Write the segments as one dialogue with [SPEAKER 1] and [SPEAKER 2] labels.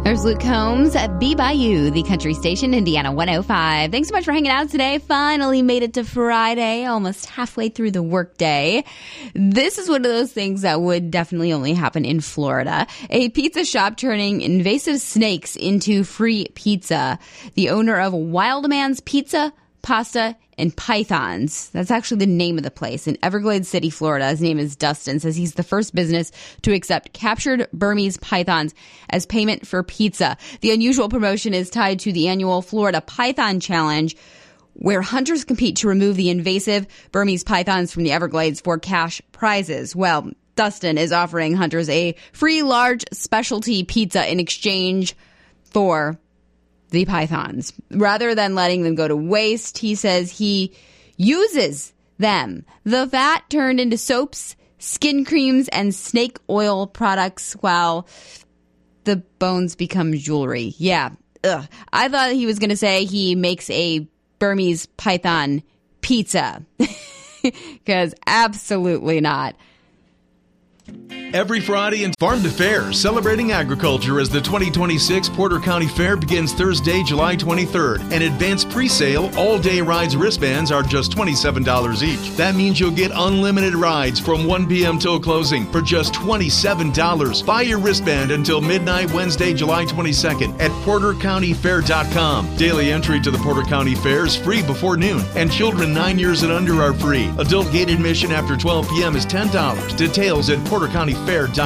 [SPEAKER 1] There's Luke Combs at Be By You, the country station, Indiana 105. Thanks so much for hanging out today. Finally made it to Friday, almost halfway through the workday. This is one of those things that would definitely only happen in Florida. A pizza shop turning invasive snakes into free pizza. The owner of Wild Man's Pizza, Pasta, and Pythons. That's actually the name of the place in Everglades City, Florida. His name is Dustin. Says he's the first business to accept captured Burmese pythons as payment for pizza. The unusual promotion is tied to the annual Florida Python Challenge, where hunters compete to remove the invasive Burmese pythons from the Everglades for cash prizes. Well, Dustin is offering hunters a free large specialty pizza in exchange for the pythons. Rather than letting them go to waste, he says he uses them. The fat turned into soaps, skin creams, and snake oil products, while the bones become jewelry. Yeah. Ugh. I thought he was going to say he makes a Burmese python pizza. Because absolutely not.
[SPEAKER 2] Every Friday in Farm to Fair, celebrating agriculture as the 2026 Porter County Fair begins Thursday, July 23rd. An advanced pre-sale all-day rides wristbands are just $27 each. That means you'll get unlimited rides from 1 p.m. till closing for just $27. Buy your wristband until midnight Wednesday, July 22nd at PorterCountyFair.com. Daily entry to the Porter County Fair is free before noon, and children 9 years and under are free. Adult gate admission after 12 p.m. is $10. Details at PorterCountyFair.com.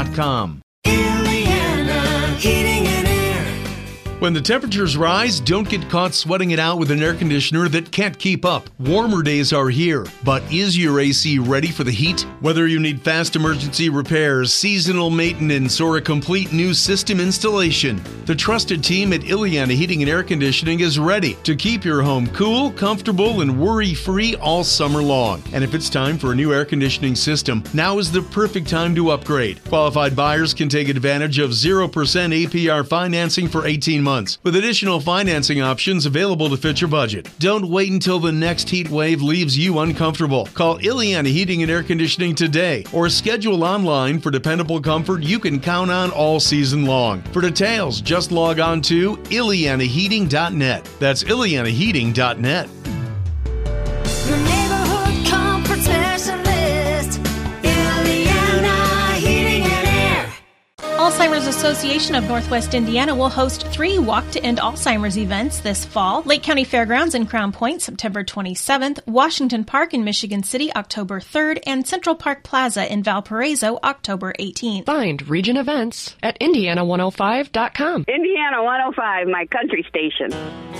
[SPEAKER 3] Indiana Heating and Air.
[SPEAKER 2] When the temperatures rise, don't get caught sweating it out with an air conditioner that can't keep up. Warmer days are here, but is your AC ready for the heat? Whether you need fast emergency repairs, seasonal maintenance, or a complete new system installation, the trusted team at Iliana Heating and Air Conditioning is ready to keep your home cool, comfortable, and worry-free all summer long. And if it's time for a new air conditioning system, now is the perfect time to upgrade. Qualified buyers can take advantage of 0% APR financing for 18 months, with additional financing options available to fit your budget. Don't wait until the next heat wave leaves you uncomfortable. Call Iliana Heating and Air Conditioning today, or schedule online for dependable comfort you can count on all season long. For details, just log on to IlianaHeating.net. That's IlianaHeating.net.
[SPEAKER 3] Your neighborhood comfort specialist, Iliana Heating and Air.
[SPEAKER 4] Alzheimer's Association of Northwest Indiana will host 3 Walk to End Alzheimer's events this fall. Lake County Fairgrounds in Crown Point, September 27th, Washington Park in Michigan City, October 3rd, and Central Park Plaza in Valparaiso, October 18th.
[SPEAKER 5] Find region events at Indiana105.com.
[SPEAKER 6] Indiana 105, my country station.